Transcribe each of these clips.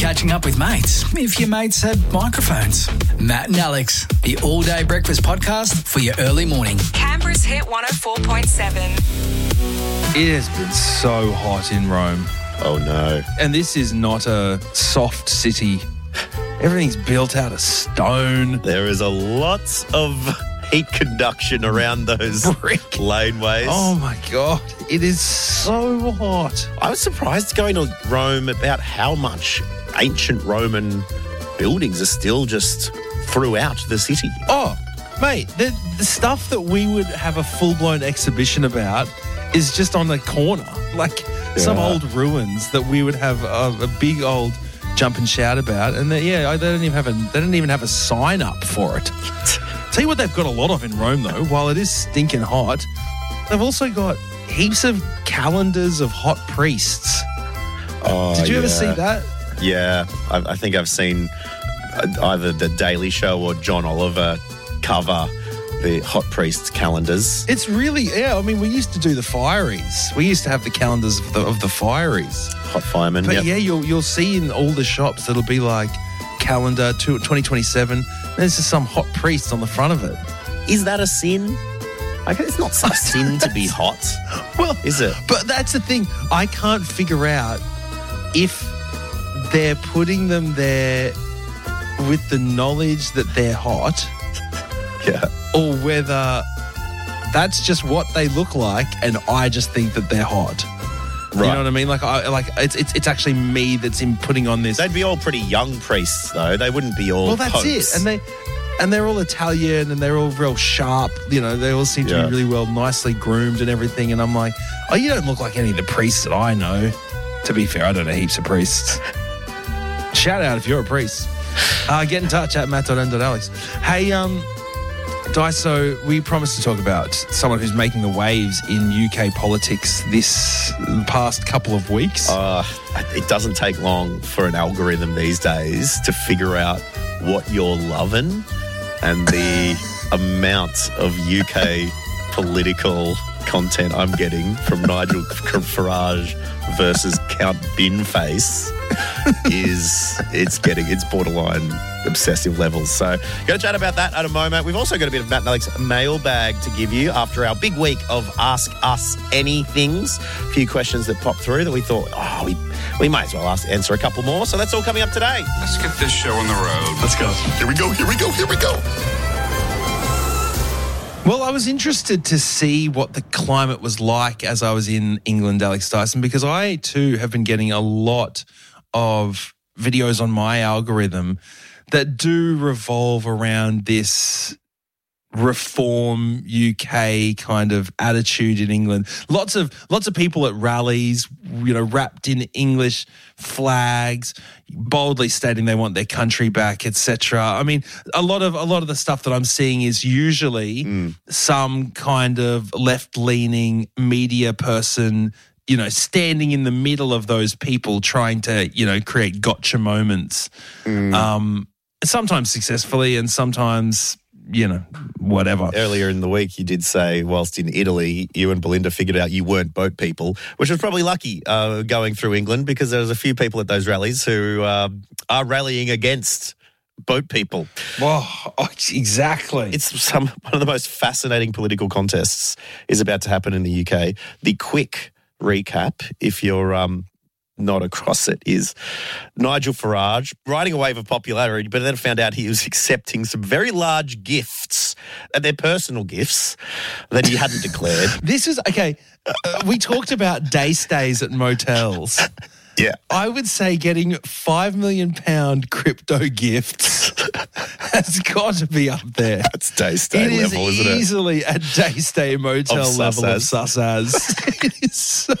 catching up with mates, if your mates had microphones. Matt and Alex, the all-day breakfast podcast for your early morning. Canberra's Hit 104.7. It has been so hot in Rome. Oh, no. And this is not a soft city. Everything's built out of stone. There is a lot of heat conduction around those Brick. laneways. Oh, my God. It is so hot. I was surprised going to Rome about how much ancient Roman buildings are still just throughout the city. Oh, mate, the stuff that we would have a full-blown exhibition about is just on the corner. Like some old ruins that we would have a big old jump and shout about. And they don't even have a sign up for it. Tell you what they've got a lot of in Rome, though. While it is stinking hot, they've also got heaps of calendars of hot priests. Oh, Did you ever see that? Yeah, I think I've seen either The Daily Show or John Oliver cover the hot priest calendars. It's really, I mean, we used to do the fireys. We used to have the calendars of the fireys. Hot firemen, But yep. you'll see in all the shops, it'll be like calendar 2027. There's just some hot priest on the front of it. Is that a sin? It's not a sin to be hot. Well, is it? But that's the thing. I can't figure out if they're putting them there with the knowledge that they're hot. Yeah. Or whether that's just what they look like and I just think that they're hot. Right. You know what I mean? It's actually me that's in putting on this. They'd be all pretty young priests, though. They wouldn't be all that's popes. it. And they're all Italian and they're all real sharp. You know, they all seem to be really nicely groomed and everything. And I'm like, oh, you don't look like any of the priests that I know. To be fair, I don't know heaps of priests. Shout out if you're a priest. Get in touch at matt.n.alex. Hey, Daiso, we promised to talk about someone who's making the waves in UK politics this past couple of weeks. It doesn't take long for an algorithm these days to figure out what you're loving, and the amount of UK political content I'm getting from Nigel Farage versus Count Binface it's borderline obsessive levels. So going to chat about that at a moment. We've also got a bit of Matt and Alex mailbag to give you after our big week of Ask Us Anythings. A few questions that popped through that we thought, we might as well answer a couple more. So that's all coming up today. Let's get this show on the road. Let's go. Here we go. Well, I was interested to see what the climate was like as I was in England, Alex Dyson, because I too have been getting a lot of videos on my algorithm that do revolve around this reform UK kind of attitude in England. Lots of people at rallies, wrapped in English flags, boldly stating they want their country back, etc. I mean, a lot of the stuff that I'm seeing is usually some kind of left-leaning media person, standing in the middle of those people trying to, create gotcha moments. Sometimes successfully and sometimes whatever. Earlier in the week, you did say, whilst in Italy, you and Belinda figured out you weren't boat people, which was probably lucky going through England, because there was a few people at those rallies who are rallying against boat people. Oh, exactly. It's one of the most fascinating political contests is about to happen in the UK. The quick recap, if you're not across it, is Nigel Farage riding a wave of popularity, but then found out he was accepting some very large gifts, and they're personal gifts that he hadn't declared. This is, okay, we talked about day stays at motels. Yeah. I would say getting £5 million crypto gifts has got to be up there. That's day stay level, isn't it? It is easily a day stay motel level of sus-as. It is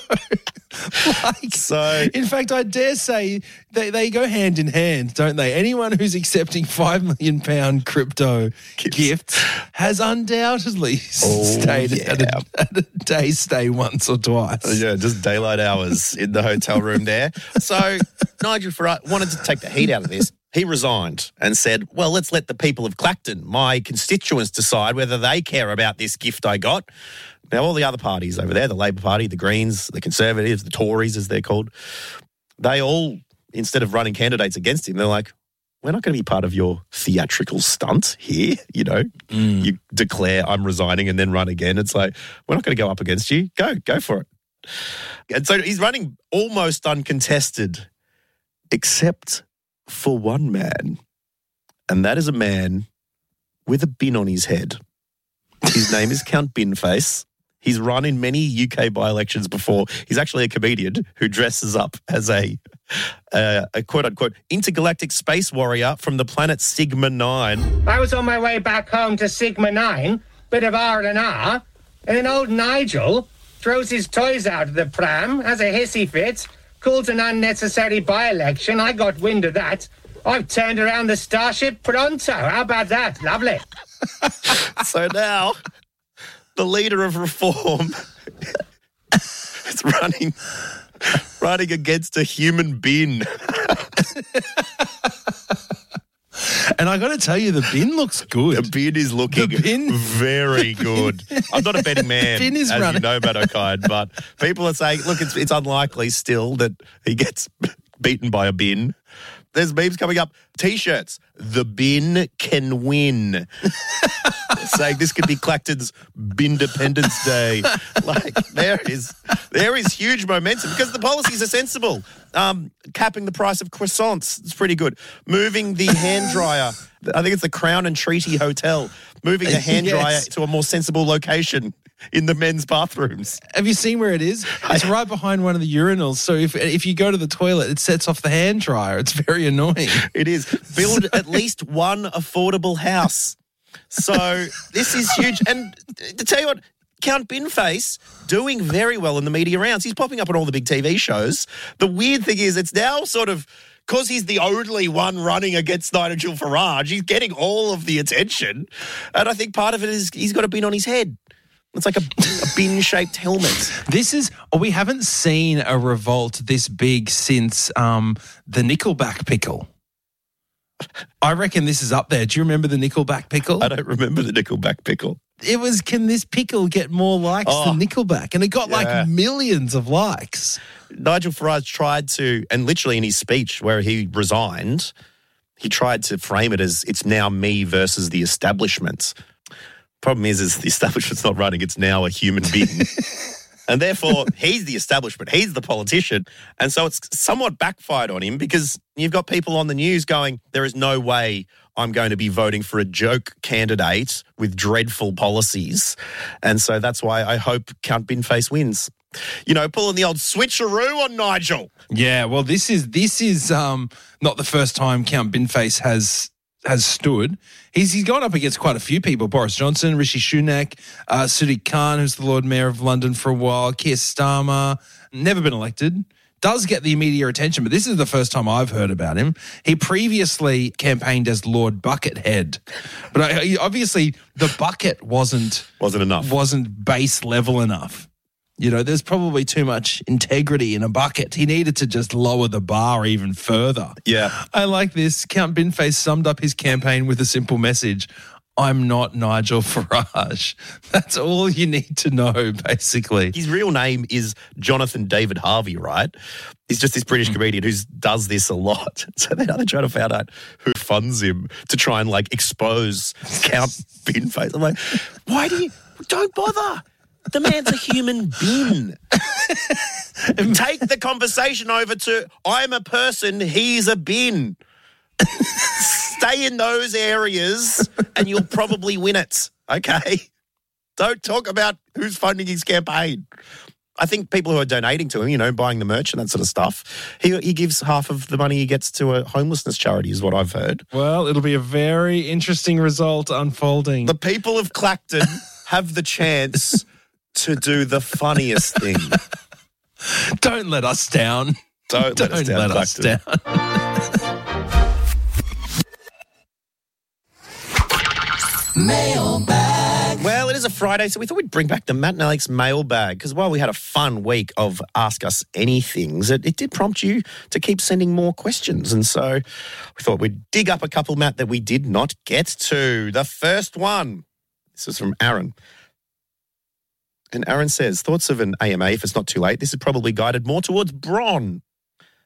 so... in fact, I dare say they go hand in hand, don't they? Anyone who's accepting £5 million crypto gifts has undoubtedly stayed at a day stay once or twice. Yeah, just daylight hours in the hotel room there. So Nigel Farage wanted to take the heat out of this. He resigned and said, well, let's let the people of Clacton, my constituents, decide whether they care about this gift I got. Now, all the other parties over there, the Labor Party, the Greens, the Conservatives, the Tories, as they're called, they all instead of running candidates against him, they're like, we're not going to be part of your theatrical stunt here. You know, you declare I'm resigning and then run again. It's like, we're not going to go up against you. Go for it. And so he's running almost uncontested, except for one man. And that is a man with a bin on his head. His name is Count Binface. He's run in many UK by-elections before. He's actually a comedian who dresses up as a quote-unquote intergalactic space warrior from the planet Sigma-9. I was on my way back home to Sigma-9, bit of R&R, and then old Nigel throws his toys out of the pram, has a hissy fit, calls an unnecessary by-election. I got wind of that. I've turned around the Starship Pronto. How about that? Lovely. So now, the leader of Reform is running against a human bin. And I got to tell you, the bin looks good. The bin is looking very good. I'm not a betting man, bin is as running. you know, Matt O'Kine, but people are saying, look, it's unlikely still that he gets beaten by a bin. There's memes coming up. T-shirts. The bin can win. Saying this could be Clacton's Bindependence Day. Like there is huge momentum because the policies are sensible. Capping the price of croissants. It's pretty good. Moving the hand dryer. I think it's the Crown and Treaty Hotel. Moving the hand dryer to a more sensible location in the men's bathrooms. Have you seen where it is? It's right behind one of the urinals. So if you go to the toilet, it sets off the hand dryer. It's very annoying. It is. Build at least one affordable house. So this is huge. And to tell you what, Count Binface doing very well in the media rounds. He's popping up on all the big TV shows. The weird thing is it's now sort of, because he's the only one running against Nigel Farage, he's getting all of the attention. And I think part of it is he's got a bin on his head. It's like a bin-shaped helmet. We haven't seen a revolt this big since the Nickelback pickle. I reckon this is up there. Do you remember the Nickelback pickle? I don't remember the Nickelback pickle. It was, can this pickle get more likes than Nickelback? And it got like millions of likes. Nigel Farage tried to, and literally in his speech where he resigned, he tried to frame it as it's now me versus the establishment. Problem is the establishment's not running. It's now a human being. And therefore, he's the establishment. He's the politician. And so it's somewhat backfired on him because you've got people on the news going, there is no way I'm going to be voting for a joke candidate with dreadful policies. And so that's why I hope Count Binface wins. You know, pulling the old switcheroo on Nigel. Yeah, well, this is not the first time Count Binface has stood. He's gone up against quite a few people. Boris Johnson, Rishi Sunak, Sadiq Khan, who's the Lord Mayor of London for a while, Keir Starmer, never been elected. Does get the media attention, but this is the first time I've heard about him. He previously campaigned as Lord Buckethead. But obviously the bucket wasn't enough. Wasn't base level enough. You know, there's probably too much integrity in a bucket. He needed to just lower the bar even further. Yeah. I like this. Count Binface summed up his campaign with a simple message. I'm not Nigel Farage. That's all you need to know, basically. His real name is Jonathan David Harvey, right? He's just this British comedian who does this a lot. So they're trying to find out who funds him to try and, like, expose Count Binface. I'm like, don't bother. The man's a human bin. Take the conversation over to, I'm a person, he's a bin. Stay in those areas and you'll probably win it, okay? Don't talk about who's funding his campaign. I think people who are donating to him, you know, buying the merch and that sort of stuff, he gives half of the money he gets to a homelessness charity is what I've heard. Well, it'll be a very interesting result unfolding. The people of Clacton have the chance to do the funniest thing. Don't let us down. Don't let us down. Mailbag. Well, it is a Friday, so we thought we'd bring back the Matt and Alex mailbag because while we had a fun week of Ask Us Anythings, it did prompt you to keep sending more questions. And so we thought we'd dig up a couple, Matt, that we did not get to. The first one, this is from Aaron. And Aaron says, thoughts of an AMA if it's not too late. This is probably guided more towards Bron.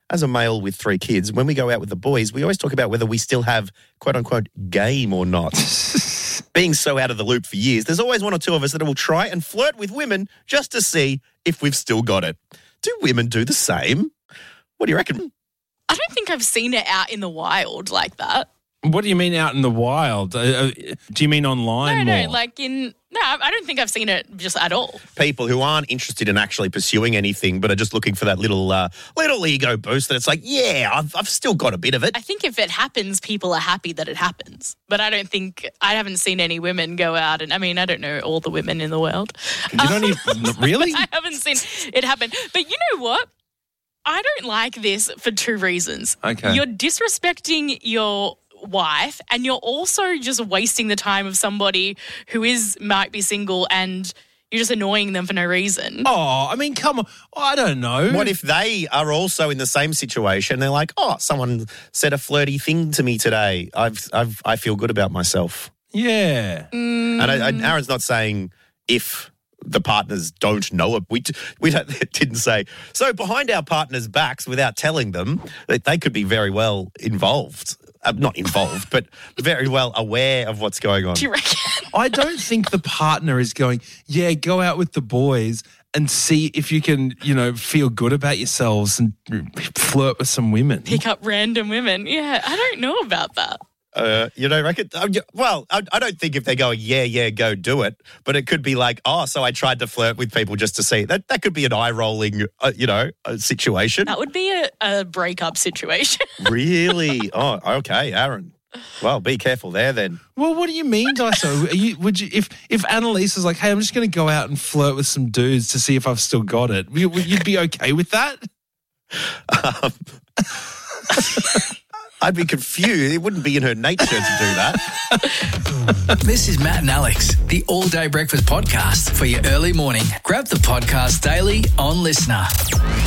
as a male with 3 kids, when we go out with the boys, we always talk about whether we still have, quote unquote, game or not. Being so out of the loop for years, there's always one or two of us that will try and flirt with women just to see if we've still got it. Do women do the same? What do you reckon? I don't think I've seen it out in the wild like that. What do you mean out in the wild? Do you mean online more? No, I don't think I've seen it just at all. People who aren't interested in actually pursuing anything but are just looking for that little ego boost that it's like, yeah, I've still got a bit of it. I think if it happens, people are happy that it happens. But I haven't seen any women go out and, I don't know all the women in the world. You don't even, really? I haven't seen it happen. But you know what? I don't like this for 2 reasons. Okay. You're disrespecting your wife and you're also just wasting the time of somebody who might be single and you're just annoying them for no reason. Oh, come on. I don't know. What if they are also in the same situation? They're like, oh, someone said a flirty thing to me today. I feel good about myself. Yeah. And Aaron's not saying if the partners don't know it. We didn't say. So behind our partners' backs, without telling them, they could be very well involved. Not involved, but very well aware of what's going on. Do you reckon? I don't think the partner is going, yeah, go out with the boys and see if you can, feel good about yourselves and flirt with some women. Pick up random women. Yeah, I don't know about that. You don't reckon? Well, I don't think if they're going, yeah, go do it. But it could be like, so I tried to flirt with people just to see. That could be an eye-rolling, situation. That would be a breakup situation. Really? Oh, okay, Aaron. Well, be careful there then. Well, what do you mean, Daiso? If Annalise is like, hey, I'm just going to go out and flirt with some dudes to see if I've still got it, you'd be okay with that? I'd be confused. It wouldn't be in her nature to do that. This is Matt and Alex, the All Day Breakfast podcast for your early morning. Grab the podcast daily on Listener.